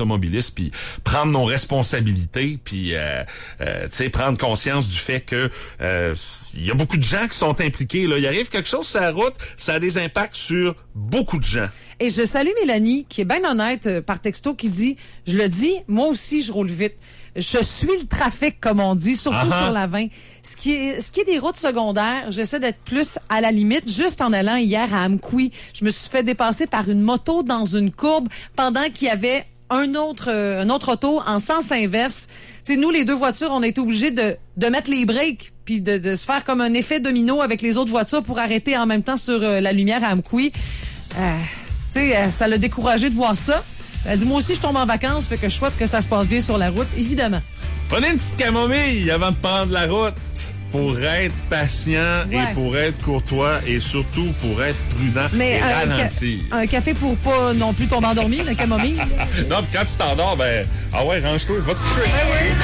automobilistes, puis prendre nos responsabilités, puis tu sais, prendre conscience du fait que il y a beaucoup de gens qui sont impliqués. Là, il arrive quelque chose sur la route, ça a des impacts sur beaucoup de gens. Et je salue Mélanie, qui est bien honnête par texto, qui dit, je le dis, moi aussi, je roule vite. Je suis le trafic, comme on dit, surtout sur la 20. Ce qui est des routes secondaires, j'essaie d'être plus à la limite. Juste en allant hier à Amqui, je me suis fait dépasser par une moto dans une courbe pendant qu'il y avait un autre auto en sens inverse. Tu sais, nous, les deux voitures, on a été obligés de mettre les breaks puis de se faire comme un effet domino avec les autres voitures pour arrêter en même temps sur la lumière à Amqui. Tu sais, ça l'a découragé de voir ça. Elle dit, moi aussi, je tombe en vacances, fait que je souhaite que ça se passe bien sur la route, évidemment. Prenez une petite camomille avant de prendre la route pour être patient et pour être courtois et surtout pour être prudent et ralentir. Un café pour pas non plus tomber endormi, la camomille. Non, puis quand tu t'endors, range-toi, va te coucher.